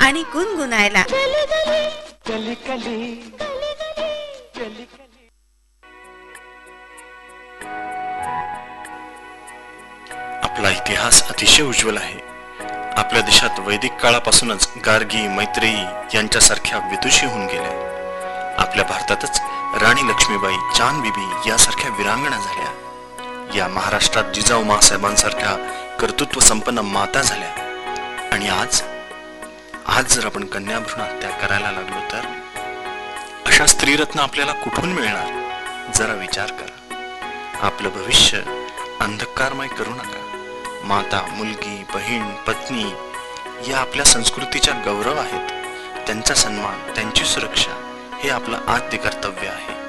आणि गुणगुणायला. आपला इतिहास अतिशय उज्ज्वल आहे. आपल्या देशात वैदिक काळापासूनच गार्गी, मैत्रेयी यांच्यासारख्या विदुषी होऊन गेल्या. आपल्या भारतातच राणी लक्ष्मीबाई, चांदबिबी यासारख्या वीरांगणा झाल्या. या महाराष्ट्रात जिजाऊ मासाहेबांसारख्या कर्तृत्व संपन्न माता झाल्या. आणि आज जर आपण कन्याभ्रूण हत्या करायला लागलो तर अशा स्त्रीरत्न आपल्याला कुठून मिळणार? जरा विचार करा. आपलं भविष्य अंधकारमय करू नका. माता, मुलगी, बहीण, पत्नी या आपल्या संस्कृतीच्या गौरव आहेत. त्यांचा सन्मान, त्यांची सुरक्षा हे आपलं आद्य कर्तव्य आहे.